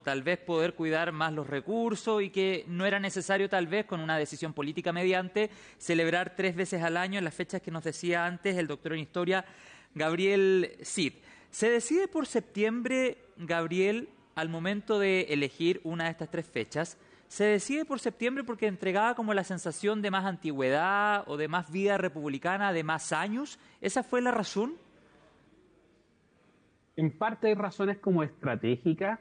tal vez poder cuidar más los recursos y que no era necesario tal vez con una decisión política mediante celebrar 3 veces al año en las fechas que nos decía antes el doctor en historia Gabriel Cid. ¿Se decide por septiembre, Gabriel, al momento de elegir una de estas 3 fechas? ¿Se decide por septiembre porque entregaba como la sensación de más antigüedad o de más vida republicana, de más años? ¿Esa fue la razón? En parte hay razones como estratégicas.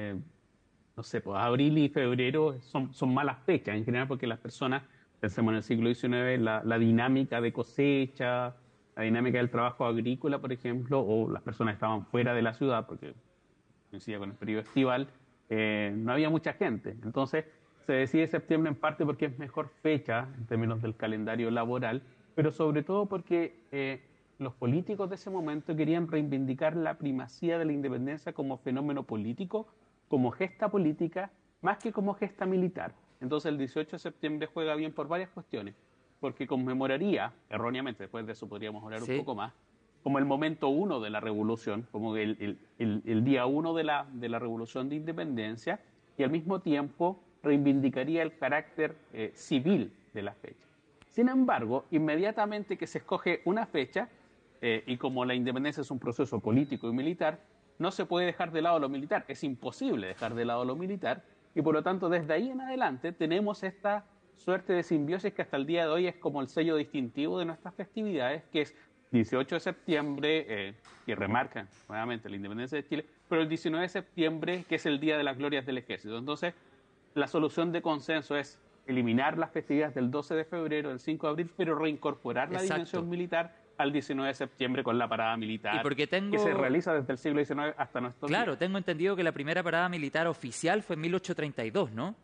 No sé, pues abril y febrero son malas fechas en general porque las personas, pensemos en el siglo XIX, la dinámica de cosecha, la dinámica del trabajo agrícola, por ejemplo, o las personas estaban fuera de la ciudad porque coincidía con el periodo estival, no había mucha gente. Entonces se decide septiembre en parte porque es mejor fecha en términos del calendario laboral, pero sobre todo porque los políticos de ese momento querían reivindicar la primacía de la independencia como fenómeno político, como gesta política, más que como gesta militar. Entonces el 18 de septiembre juega bien por varias cuestiones, porque conmemoraría, erróneamente, después de eso podríamos hablar un Sí, poco más, como el momento uno de la revolución, como el día uno de la revolución de independencia, y al mismo tiempo reivindicaría el carácter civil de la fecha. Sin embargo, inmediatamente que se escoge una fecha, y como la independencia es un proceso político y militar, no se puede dejar de lado lo militar, es imposible dejar de lado lo militar, y por lo tanto desde ahí en adelante tenemos esta suerte de simbiosis que hasta el día de hoy es como el sello distintivo de nuestras festividades, que es 18 de septiembre, que remarca nuevamente la independencia de Chile, pero el 19 de septiembre, que es el Día de las Glorias del Ejército. Entonces, la solución de consenso es eliminar las festividades del 12 de febrero, del 5 de abril, pero reincorporar la dimensión exacto. militar al 19 de septiembre con la parada Y militar, porque que se tengo, realiza desde el siglo XIX hasta nuestros días. claro, tengo entendido que la primera parada militar oficial fue en 1832, ¿no?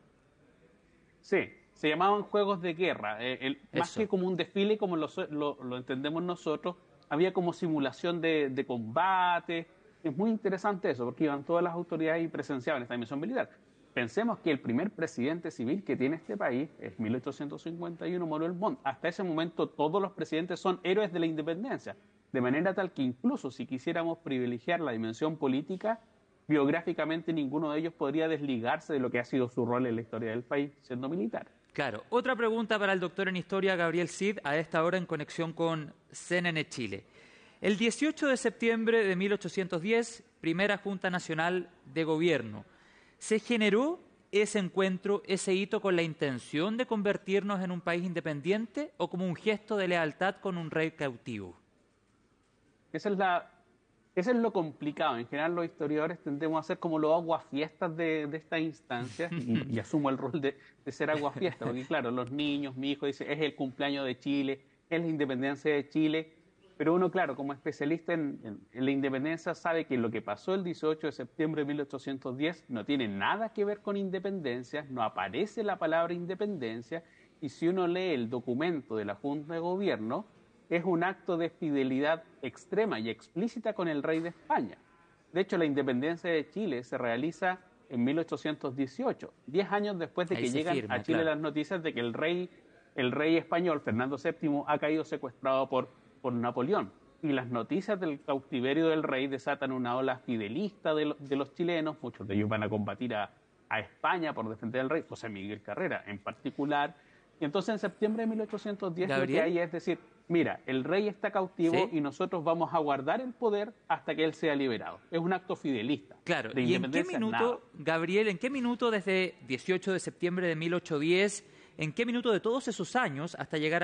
Sí, se llamaban juegos de guerra. Más que Eso. como un desfile, como lo entendemos nosotros, había como simulación de combate. Es muy interesante eso, porque iban todas las autoridades y presenciaban esta dimensión militar. Pensemos que el primer presidente civil que tiene este país es 1851, Manuel Montt. Hasta ese momento todos los presidentes son héroes de la independencia, de manera tal que incluso si quisiéramos privilegiar la dimensión política, biográficamente ninguno de ellos podría desligarse de lo que ha sido su rol en la historia del país siendo militar. Claro, otra pregunta para el doctor en historia Gabriel Cid a esta hora en conexión con CNN Chile. El 18 de septiembre de 1810, primera Junta Nacional de Gobierno, ¿se generó ese encuentro, ese hito con la intención de convertirnos en un país independiente o como un gesto de lealtad con un rey cautivo? Esa es la, Eso es lo complicado. En general, los historiadores tendemos a ser como los aguafiestas de esta instancia y asumo el rol de ser aguafiesta, porque claro, los niños, mi hijo dice, es el cumpleaños de Chile, es la independencia de Chile, pero uno, claro, como especialista en la independencia, sabe que lo que pasó el 18 de septiembre de 1810 no tiene nada que ver con independencia, no aparece la palabra independencia, y si uno lee el documento de la Junta de Gobierno, es un acto de fidelidad extrema y explícita con el rey de España. De hecho, la independencia de Chile se realiza en 1818, 10 años después de Ahí que se llegan a firma, Chile claro. las noticias de que el rey español, Fernando VII, ha caído secuestrado por Napoleón. Y las noticias del cautiverio del rey desatan una ola fidelista de los chilenos, muchos de ellos van a combatir a España por defender al rey, José Miguel Carrera en particular. Y entonces en septiembre de 1810 lo que Gabriel, hay es decir, mira, el rey está cautivo ¿sí? y nosotros vamos a guardar el poder hasta que él sea liberado. Es un acto fidelista. Claro, De ¿y en qué independencia, nada. minuto, Gabriel, en qué minuto desde 18 de septiembre de 1810, en qué minuto de todos esos años hasta llegar a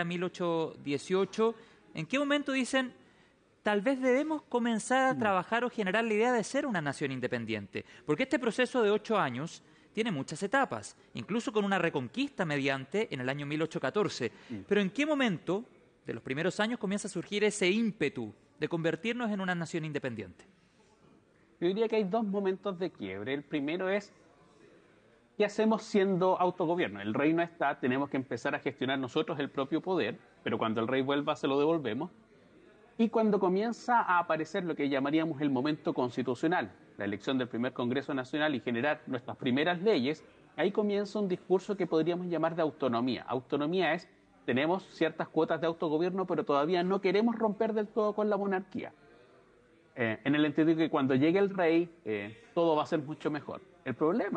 1818, en qué momento dicen, tal vez debemos comenzar a trabajar o generar la idea de ser una nación independiente? Porque este proceso de 8 años tiene muchas etapas, incluso con una reconquista mediante en el año 1814. Pero ¿en qué momento de los primeros años comienza a surgir ese ímpetu de convertirnos en una nación independiente? Yo diría que hay dos momentos de quiebre. El primero es, ¿qué hacemos siendo autogobierno? El rey no está, tenemos que empezar a gestionar nosotros el propio poder, pero cuando el rey vuelva se lo devolvemos. Y cuando comienza a aparecer lo que llamaríamos el momento constitucional, la elección del primer Congreso Nacional y generar nuestras primeras leyes, ahí comienza un discurso que podríamos llamar de autonomía. Autonomía es, tenemos ciertas cuotas de autogobierno, pero todavía no queremos romper del todo con la monarquía. En el entendido que cuando llegue el rey, todo va a ser mucho mejor. El problema